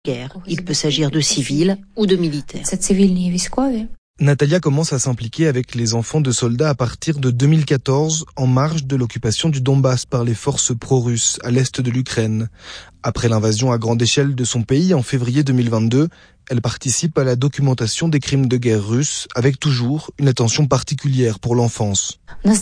guerre. Il peut s'agir de civils ou de militaires. Natalia commence à s'impliquer avec les enfants de soldats à partir de 2014, en marge de l'occupation du Donbass par les forces pro-russes à l'est de l'Ukraine. Après l'invasion à grande échelle de son pays en février 2022, elle participe à la documentation des crimes de guerre russes, avec toujours une attention particulière pour l'enfance. On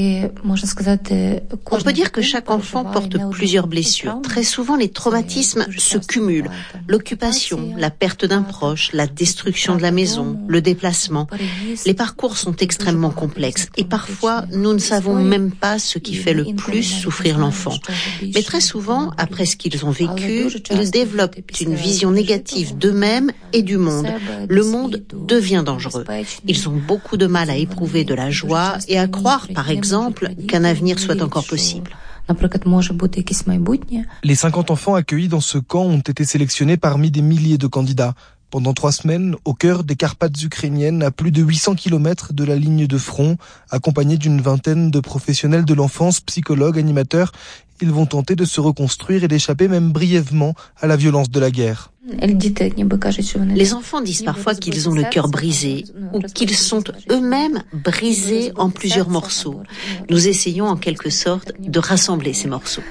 peut dire que chaque enfant porte plusieurs blessures. Très souvent, les traumatismes se cumulent. L'occupation, la perte d'un proche, la destruction de la maison, le déplacement. Les parcours sont extrêmement complexes et parfois, nous ne savons même pas ce qui fait le plus souffrir l'enfant. Mais très souvent, après ce qu'ils ont vécu, ils développent une vision négative d'eux-mêmes et du monde. Le monde devient dangereux. Ils ont beaucoup de mal à éprouver de la joie et à croire, par exemple, qu'un avenir soit encore possible. Les 50 enfants accueillis dans ce camp ont été sélectionnés parmi des milliers de candidats. Pendant 3 semaines, au cœur des Carpates ukrainiennes, à plus de 800 km de la ligne de front, accompagnés d'une vingtaine de professionnels de l'enfance, psychologues, animateurs, ils vont tenter de se reconstruire et d'échapper même brièvement à la violence de la guerre. Les enfants disent parfois qu'ils ont le cœur brisé ou qu'ils sont eux-mêmes brisés en plusieurs morceaux. Nous essayons en quelque sorte de rassembler ces morceaux.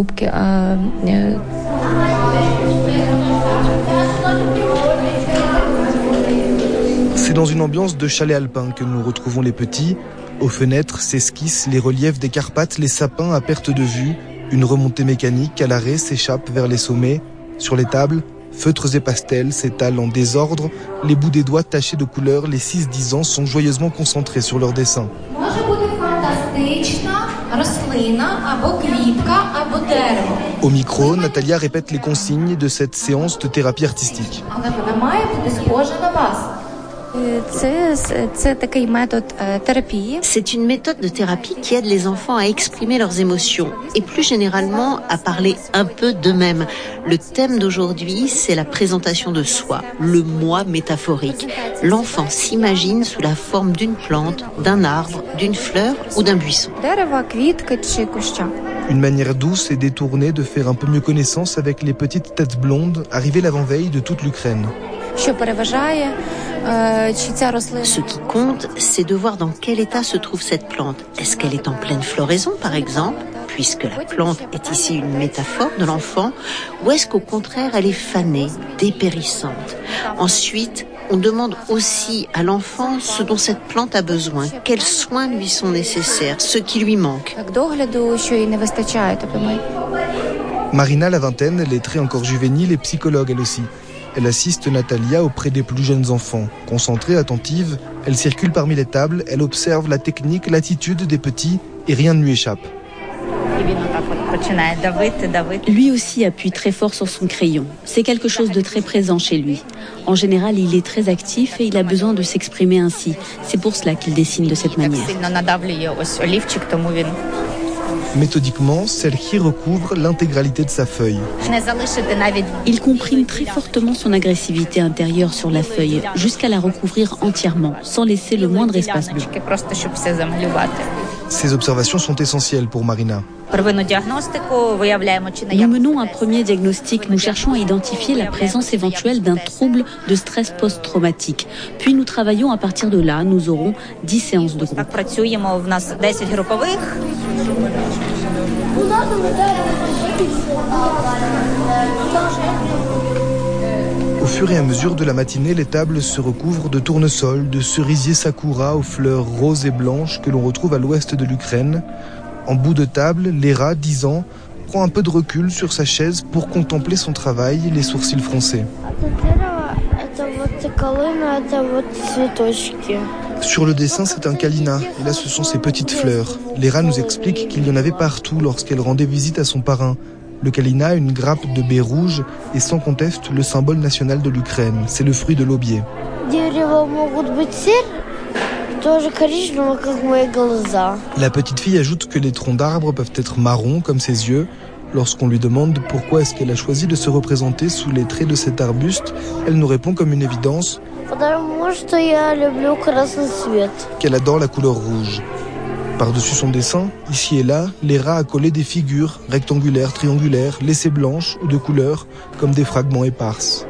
C'est dans une ambiance de chalet alpin que nous retrouvons les petits. Aux fenêtres s'esquissent les reliefs des Carpates, les sapins à perte de vue. Une remontée mécanique à l'arrêt s'échappe vers les sommets. Sur les tables, feutres et pastels s'étalent en désordre. Les bouts des doigts tachés de couleurs, les 6-10 ans sont joyeusement concentrés sur leurs dessins. Au micro, Natalia répète les consignes de cette séance de thérapie artistique. C'est une méthode de thérapie qui aide les enfants à exprimer leurs émotions et plus généralement à parler un peu d'eux-mêmes. Le thème d'aujourd'hui, c'est la présentation de soi, le moi métaphorique. L'enfant s'imagine sous la forme d'une plante, d'un arbre, d'une fleur ou d'un buisson. Une manière douce et détournée de faire un peu mieux connaissance avec les petites têtes blondes arrivées l'avant-veille de toute l'Ukraine. Ce qui compte, c'est de voir dans quel état se trouve cette plante. Est-ce qu'elle est en pleine floraison, par exemple, puisque la plante est ici une métaphore de l'enfant, ou est-ce qu'au contraire, elle est fanée, dépérissante? Ensuite, on demande aussi à l'enfant ce dont cette plante a besoin, quels soins lui sont nécessaires, ce qui lui manque. Marina, la vingtaine, elle est très encore juvénile et psychologue elle aussi. Elle assiste Natalia auprès des plus jeunes enfants. Concentrée, attentive, elle circule parmi les tables, elle observe la technique, l'attitude des petits et rien ne lui échappe. Lui aussi appuie très fort sur son crayon. C'est quelque chose de très présent chez lui. En général, il est très actif et il a besoin de s'exprimer ainsi. C'est pour cela qu'il dessine de cette manière. Méthodiquement, Serhi recouvre l'intégralité de sa feuille. Il comprime très fortement son agressivité intérieure sur la feuille, jusqu'à la recouvrir entièrement, sans laisser le moindre espace bleu. Ces observations sont essentielles pour Marina. Nous menons un premier diagnostic. Nous cherchons à identifier la présence éventuelle d'un trouble de stress post-traumatique. Puis nous travaillons à partir de là. Nous aurons 10 séances de groupe. Au fur et à mesure de la matinée, les tables se recouvrent de tournesols, de cerisiers sakura aux fleurs roses et blanches que l'on retrouve à l'ouest de l'Ukraine. En bout de table, Lera, 10 ans, prend un peu de recul sur sa chaise pour contempler son travail, les sourcils froncés. Sur le dessin, c'est un kalina, et là ce sont ses petites fleurs. Lera nous explique qu'il y en avait partout lorsqu'elle rendait visite à son parrain. Le kalina, une grappe de baies rouges, est sans conteste le symbole national de l'Ukraine. C'est le fruit de l'aubier. La petite fille ajoute que les troncs d'arbres peuvent être marrons comme ses yeux. Lorsqu'on lui demande pourquoi est-ce qu'elle a choisi de se représenter sous les traits de cet arbuste, elle nous répond comme une évidence qu'elle adore la couleur rouge. Par-dessus son dessin, ici et là, Lera a collé des figures rectangulaires, triangulaires, laissées blanches ou de couleur, comme des fragments éparses.